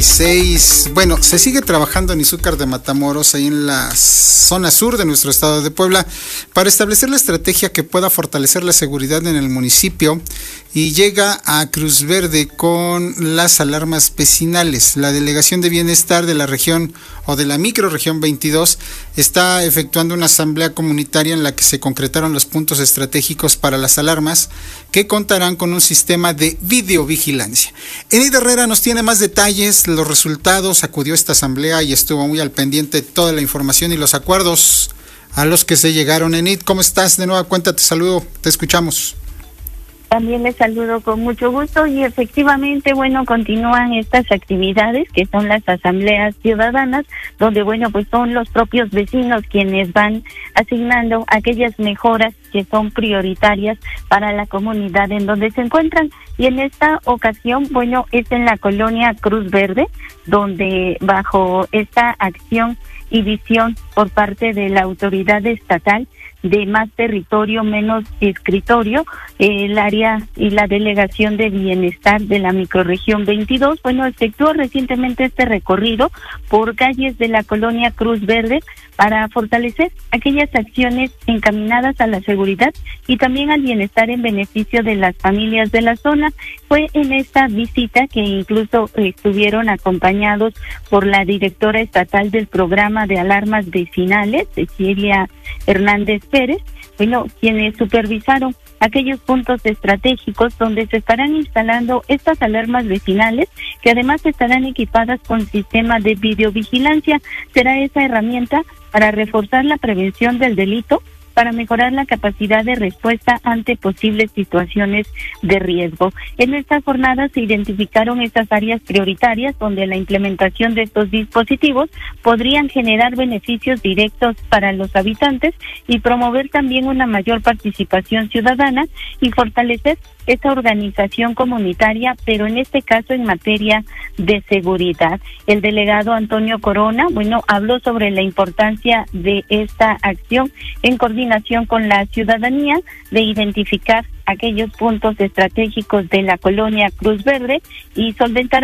9:46. Bueno, se sigue trabajando en Izúcar de Matamoros, ahí en la zona sur de nuestro estado de Puebla, para establecer la estrategia que pueda fortalecer la seguridad en el municipio, y llega a Cruz Verde con las alarmas vecinales. La Delegación de Bienestar de la región o de la microrregión 22 está efectuando una asamblea comunitaria en la que se concretaron los puntos estratégicos para las alarmas, que contarán con un sistema de videovigilancia. Enid Herrera nos tiene más detalles, los resultados. Acudió a esta asamblea y estuvo muy al pendiente de toda la información y los acuerdos a los que se llegaron. Enid, ¿cómo estás? De nueva cuenta te saludo, te escuchamos. También les saludo con mucho gusto y efectivamente, bueno, continúan estas actividades que son las asambleas ciudadanas, donde, bueno, pues son los propios vecinos quienes van asignando aquellas mejoras que son prioritarias para la comunidad en donde se encuentran. Y en esta ocasión, bueno, es en la colonia Cruz Verde, donde bajo esta acción y visión por parte de la autoridad estatal de Más Territorio, Menos Escritorio, el área y la Delegación de Bienestar de la microrregión 22, bueno, efectuó recientemente este recorrido por calles de la colonia Cruz Verde para fortalecer aquellas acciones encaminadas a la seguridad y también al bienestar en beneficio de las familias de la zona. Fue en esta visita que incluso estuvieron acompañados por la directora estatal del programa de alarmas vecinales, Cecilia Hernández Pérez, bueno, quienes supervisaron aquellos puntos estratégicos donde se estarán instalando estas alarmas vecinales, que además estarán equipadas con sistema de videovigilancia. Será esa herramienta para reforzar la prevención del delito, para mejorar la capacidad de respuesta ante posibles situaciones de riesgo. En esta jornada se identificaron estas áreas prioritarias donde la implementación de estos dispositivos podrían generar beneficios directos para los habitantes y promover también una mayor participación ciudadana y fortalecer esta organización comunitaria, pero en este caso en materia de seguridad. El delegado Antonio Corona, bueno, habló sobre la importancia de esta acción en coordinación con la ciudadanía de identificar aquellos puntos estratégicos de la colonia Cruz Verde y solventar